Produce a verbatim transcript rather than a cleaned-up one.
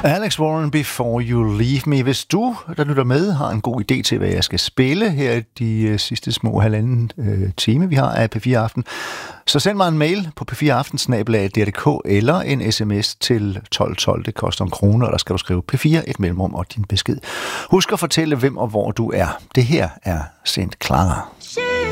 Alex Warren, Before You Leave Me. Hvis du, der lytter med, har en god idé til, hvad jeg skal spille her i de uh, sidste små halvanden uh, time, vi har af P fire Aften, så send mig en mail på p fire aften snabel-a d r punktum d k eller en sms til tolv tolv. Det koster en krone, og der skal du skrive P fire, et mellemrum og din besked. Husk at fortælle, hvem og hvor du er. Det her er Saint Clara.